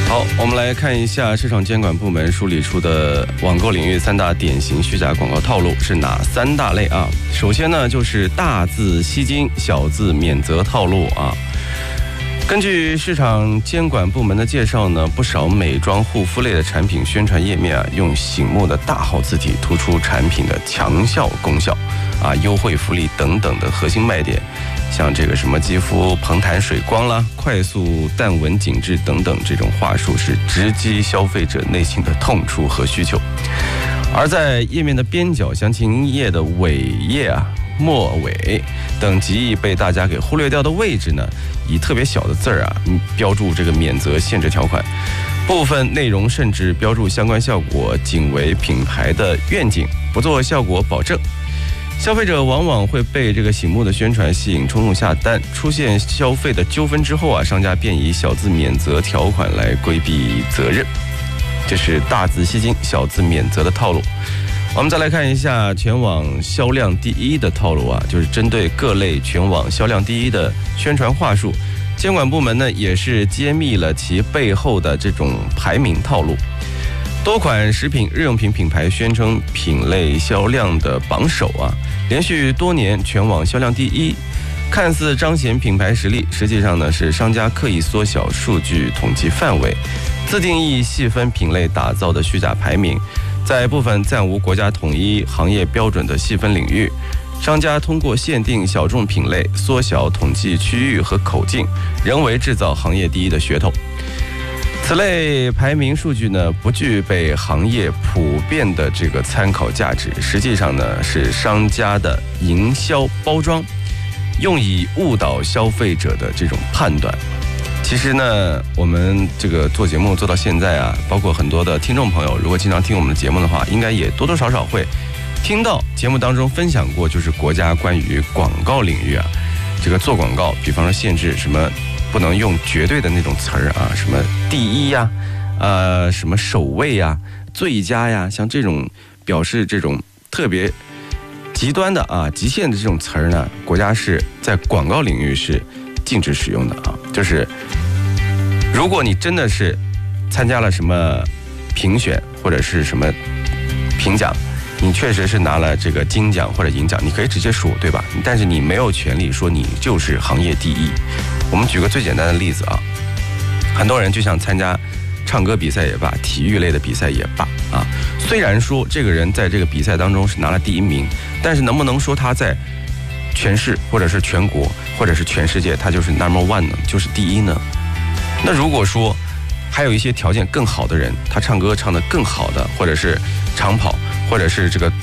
好，我们来看一下市场监管部门梳理出的网购领域3大典型虚假广告套路是哪3大类啊？首先呢，就是大字吸金、小字免责套路啊。根据市场监管部门的介绍呢，不少美妆护肤类的产品宣传页面啊，用醒目的大号字体突出产品的强效功效啊、优惠福利等等的核心卖点，像这个什么肌肤蓬弹水光啦、快速淡纹紧致等等，这种话术是直击消费者内心的痛处和需求。而在页面的边角、详情页的尾页啊、末尾等极易被大家给忽略掉的位置呢，以特别小的字儿啊标注这个免责限制条款，部分内容甚至标注相关效果仅为品牌的愿景，不做效果保证。消费者往往会被这个醒目的宣传吸引，冲动下单。出现消费的纠纷之后啊，商家便以小字免责条款来规避责任，这是大字吸金、小字免责的套路。我们再来看一下全网销量第一的套路啊，就是针对各类全网销量第一的宣传话术，监管部门呢也是揭秘了其背后的这种排名套路。多款食品、日用品品牌宣称品类销量的榜首啊，连续多年全网销量第一，看似彰显品牌实力，实际上呢是商家刻意缩小数据统计范围，自定义细分品类打造的虚假排名。在部分暂无国家统一行业标准的细分领域，商家通过限定小众品类、缩小统计区域和口径，人为制造行业第一的噱头。此类排名数据呢，不具备行业普遍的这个参考价值，实际上呢是商家的营销包装，用以误导消费者的这种判断。其实呢，我们这个做节目做到现在啊，包括很多的听众朋友，如果经常听我们的节目的话，应该也多多少少会听到节目当中分享过，就是国家关于广告领域啊，这个做广告，比方说限制什么不能用绝对的那种词儿啊，什么第一呀，什么首位呀、最佳呀，像这种表示这种特别极端的啊、极限的这种词儿呢，国家是在广告领域是禁止使用的啊。就是如果你真的是参加了什么评选或者是什么评奖，你确实是拿了这个金奖或者银奖，你可以直接说，对吧？但是你没有权利说你就是行业第一。我们举个最简单的例子啊，很多人就想参加唱歌比赛也罢，体育类的比赛也罢啊，虽然说这个人在这个比赛当中是拿了第一名，但是能不能说他在全市或者是全国或者是全世界他就是 No.1 呢，就是第一呢？那如果说还有一些条件更好的人，他唱歌唱得更好的，或者是长跑，或者是这个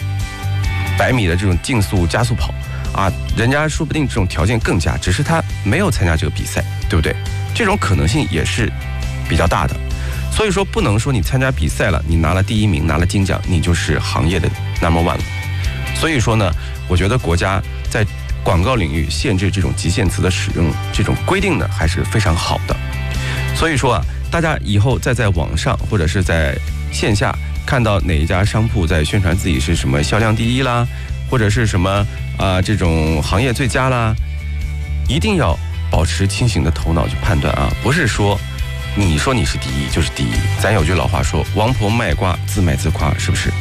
100米的这种竞速加速跑啊，人家说不定这种条件更佳，只是他没有参加这个比赛，对不对？这种可能性也是比较大的。所以说不能说你参加比赛了，你拿了第一名，拿了金奖，你就是行业的 No.1 了。所以说呢，我觉得国家在广告领域限制这种极限词的使用，这种规定呢还是非常好的。所以说啊，大家以后再在网上或者是在线下看到哪一家商铺在宣传自己是什么销量第一啦，或者是什么这种行业最佳啦，一定要保持清醒的头脑去判断啊，不是说你说你是第一就是第一。咱有句老话说，王婆卖瓜自卖自夸，是不是？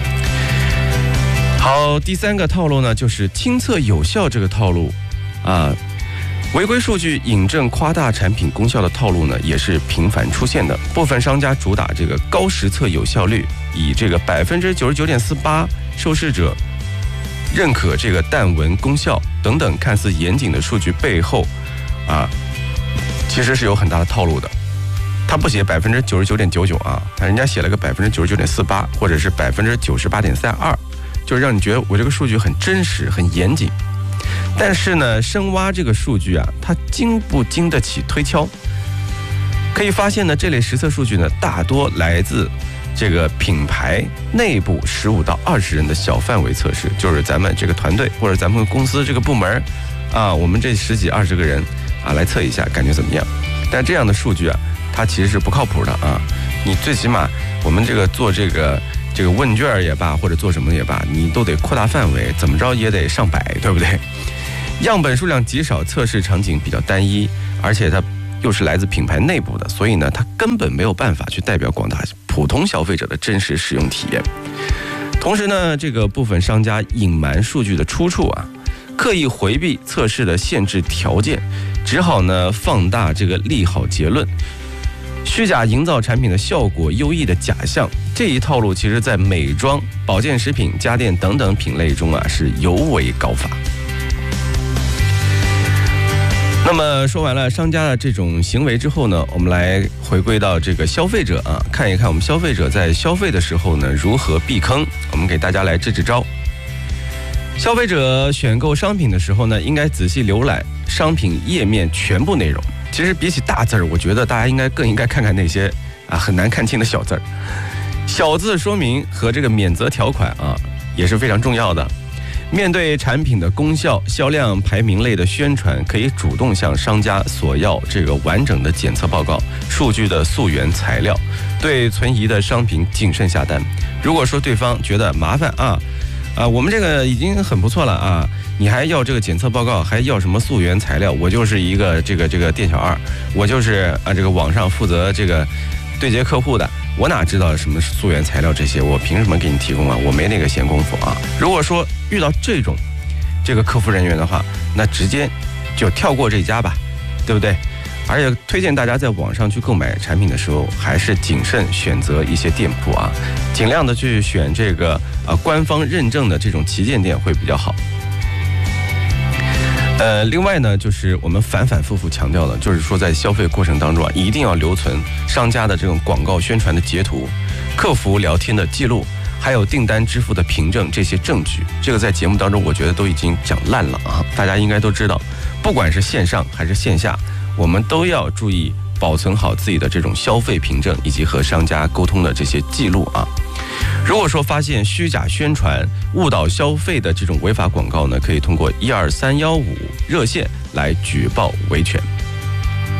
好，第3个套路呢，就是亲测有效这个套路啊。违规数据引证夸大产品功效的套路呢，也是频繁出现的。部分商家主打这个高实测有效率，以这个99.48%受试者认可这个淡纹功效等等看似严谨的数据背后啊，其实是有很大的套路的。他不写99.99%啊，人家写了个99.48%或者是98.32%，就是让你觉得我这个数据很真实、很严谨。但是呢，深挖这个数据啊，它经不经得起推敲？可以发现呢，这类实测数据呢，大多来自这个品牌内部15到20人的小范围测试，就是咱们这个团队或者咱们公司这个部门啊，我们这10几20个人啊来测一下，感觉怎么样？但这样的数据啊，它其实是不靠谱的啊。你最起码我们这个做这个问卷也罢，或者做什么也罢，你都得扩大范围，怎么着也得上百，对不对？样本数量极少，测试场景比较单一，而且它又是来自品牌内部的，所以呢，它根本没有办法去代表广大普通消费者的真实使用体验。同时呢，这个部分商家隐瞒数据的出处啊，刻意回避测试的限制条件，只好呢放大这个利好结论，虚假营造产品的效果优异的假象。这一套路其实在美妆、保健食品、家电等等品类中啊是尤为高发。那么说完了商家的这种行为之后呢，我们来回归到这个消费者啊，看一看我们消费者在消费的时候呢如何避坑，我们给大家来支招。消费者选购商品的时候呢，应该仔细浏览商品页面全部内容。其实比起大字儿，我觉得大家更应该看看那些很难看清的小字儿。小字说明和这个免责条款也是非常重要的。面对产品的功效、销量排名类的宣传，可以主动向商家索要这个完整的检测报告、数据的溯源材料，对存疑的商品谨慎下单。如果说对方觉得麻烦我们这个已经很不错了你还要这个检测报告，还要什么溯源材料？我就是一个这个店小二，我就是这个网上负责这个对接客户的，我哪知道什么溯源材料这些？我凭什么给你提供我没那个闲工夫如果说遇到这个客服人员的话，那直接就跳过这家吧，对不对？而且推荐大家在网上去购买产品的时候，还是谨慎选择一些店铺尽量的去选这个官方认证的这种旗舰店会比较好。另外呢，就是我们反复强调的，就是说在消费过程当中一定要留存商家的这种广告宣传的截图、客服聊天的记录，还有订单支付的凭证这些证据。这个在节目当中我觉得都已经讲烂了大家应该都知道，不管是线上还是线下，我们都要注意保存好自己的这种消费凭证以及和商家沟通的这些记录如果说发现虚假宣传、误导消费的这种违法广告呢，可以通过12315热线来举报维权。